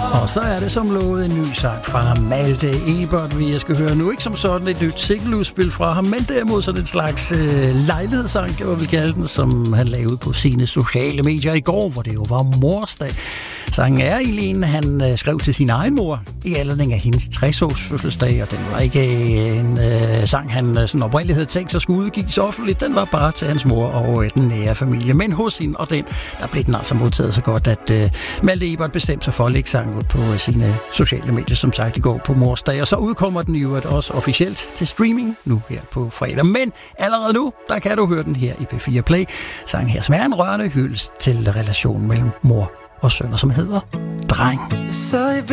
Og så er det som lovet en ny sang fra Malte Ebert, vi skal høre nu. Ikke som sådan et nyt singeludspil fra ham, men derimod sådan et slags lejlighedssang, kan man vel kalde den, som han lavede på sine sociale medier i går, hvor det jo var morsdag. Sangen er egentlig en, han skrev til sin egen mor i anledning af hendes 60-års fødselsdag, og den var ikke en sang, han sådan oprindeligt havde tænkt sig skulle udgives offentligt. Den var bare til hans mor og den nære familie. Men hos hende og den, der blev den altså modtaget så godt, at Malte Ebert bestemte sig for at lægge sangen ud på sine sociale medier, som sagt i går på morsdag. Og så udkommer den jo også officielt til streaming nu her på fredag. Men allerede nu, der kan du høre den her i P4 Play. Sangen her, som er en rørende hyldest til relationen mellem mor og søn, som hedder Dreng.